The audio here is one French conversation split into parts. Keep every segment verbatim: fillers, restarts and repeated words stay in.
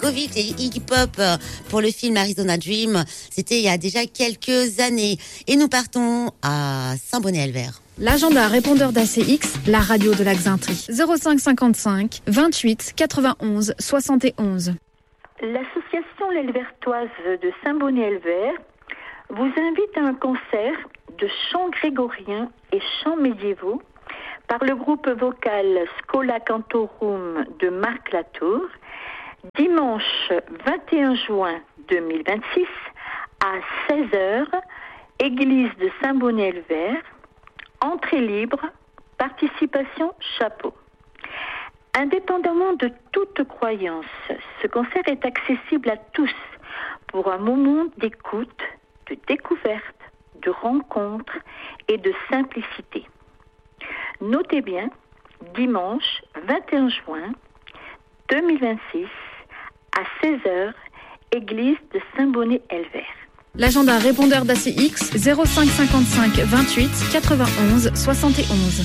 Covid et Iggy Pop pour le film Arizona Dream. C'était il y a déjà quelques années. Et nous partons à Saint-Bonnet-Elvert. L'agenda répondeur d'A C X, la radio de la Xintrie. zéro cinq cinquante-cinq vingt-huit quatre-vingt-onze soixante et onze. L'association L'Elvertoise de Saint-Bonnet-Elvert vous invite à un concert de chants grégoriens et chants médiévaux par le groupe vocal Schola Cantorum de Marc Latour, dimanche vingt et un juin deux mille vingt-six à seize heures, église de Saint-Bonnet-Elvert, entrée libre, participation chapeau. Indépendamment de toute croyance, ce concert est accessible à tous pour un moment d'écoute, de découverte, de rencontre et de simplicité. Notez bien, dimanche vingt et un juin deux mille vingt-six à seize heures, église de Saint-Bonnet-Elvert. L'agenda répondeur d'A C X, zéro cinq cinquante-cinq vingt-huit quatre-vingt-onze soixante et onze.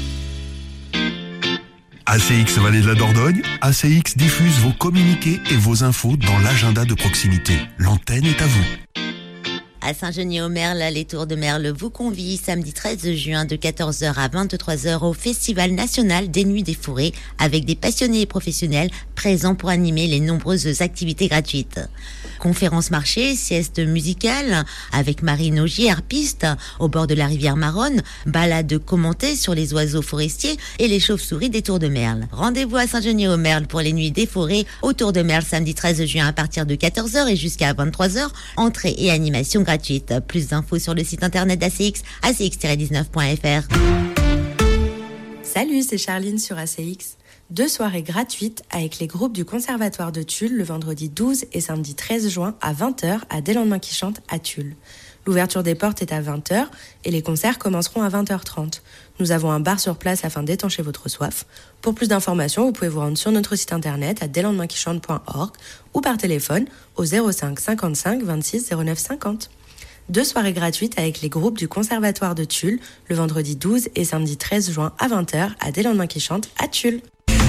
A C X Vallée de la Dordogne, A C X diffuse vos communiqués et vos infos dans l'agenda de proximité. L'antenne est à vous. À Saint-Genis-au-Merle, les Tours de Merle vous convient samedi treize juin de quatorze heures à vingt-trois heures au Festival national des Nuits des Forêts avec des passionnés et professionnels présents pour animer les nombreuses activités gratuites. Conférences marché, sieste musicale avec Marine Augier, harpiste au bord de la rivière Maronne, balade commentée sur les oiseaux forestiers et les chauves-souris des Tours de Merle. Rendez-vous à Saint-Genis-au-Merle pour les Nuits des Forêts au Tours de Merle samedi treize juin à partir de quatorze heures et jusqu'à vingt-trois heures. Entrée et animation gratuite. Plus d'infos sur le site internet d'A C X, a c x tiret dix-neuf point f r. Salut, c'est Charline sur A C X. Deux soirées gratuites avec les groupes du Conservatoire de Tulle le vendredi douze et samedi treize juin à vingt heures à Des Lendemains qui chantent à Tulle. L'ouverture des portes est à vingt heures et les concerts commenceront à vingt heures trente. Nous avons un bar sur place afin d'étancher votre soif. Pour plus d'informations, vous pouvez vous rendre sur notre site internet à des lendemains qui chantent point org ou par téléphone au zéro cinq cinquante-cinq vingt-six zéro neuf cinquante. Deux soirées gratuites avec les groupes du Conservatoire de Tulle le vendredi douze et samedi treize juin à vingt heures à Des Lendemains qui chantent à Tulle.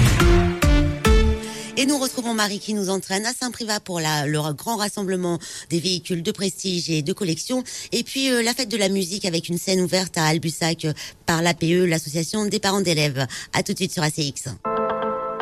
Et nous retrouvons Marie qui nous entraîne à Saint-Privat pour la, le grand rassemblement des véhicules de prestige et de collection. Et puis euh, la fête de la musique avec une scène ouverte à Albussac euh, par l'A P E, l'association des parents d'élèves. À tout de suite sur A C X.